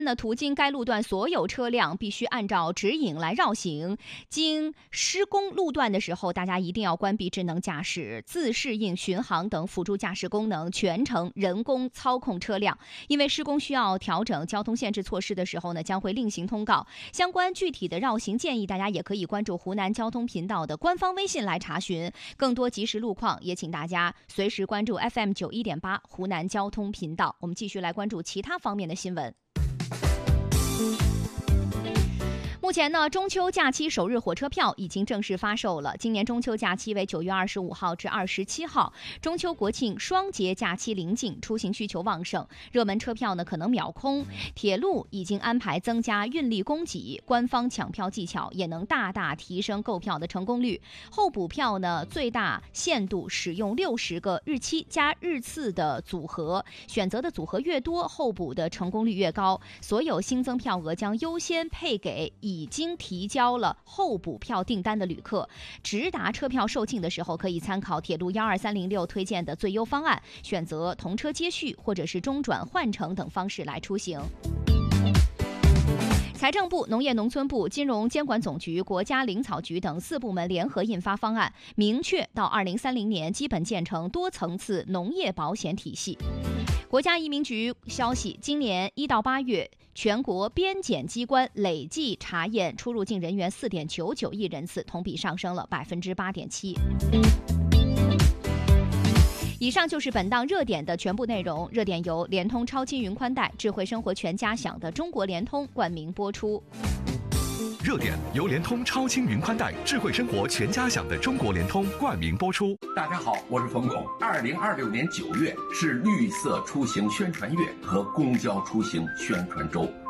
那途经该路段所有车辆必须按照指引来绕行。经施工路段的时候，大家一定要关闭智能驾驶、自适应巡航等辅助驾驶功能，全程人工操控车辆。因为施工需要调整交通限制措施的时候呢，将会另行通告。相关具体的绕行建议，大家也可以关注湖南交通频道的官方微信来查询。更多即时路况，也请大家随时关注 FM91.8 湖南交通频道。我们继续来关注其他方面的新闻。目前呢，中秋假期首日火车票已经正式发售了。今年中秋假期为9月25号至27号，中秋国庆双节假期临近，出行需求旺盛，热门车票呢可能秒空。铁路已经安排增加运力供给，官方抢票技巧也能大大提升购票的成功率。候补票呢，最大限度使用60个日期加日次的组合，选择的组合越多，候补的成功率越高。所有新增票额将优先配给已经提交了候补票订单的旅客。直达车票售罄的时候，可以参考铁路12306推荐的最优方案，选择同车接续或者是中转换乘等方式来出行。财政部、农业农村部、金融监管总局、国家林草局等4部门联合印发方案，明确到2030年基本建成多层次农业保险体系。国家移民局消息，今年1到8月，全国边检机关累计查验出入境人员4.99亿人次，同比上升了8.7%。以上就是本档热点的全部内容。热点由联通超轻云宽带、智慧生活全家享的中国联通冠名播出。 热点由联通超轻云宽带、智慧生活全家享的中国联通冠名播出。 大家好，我是冯巩。2026年9月是绿色出行宣传月和公交出行宣传周。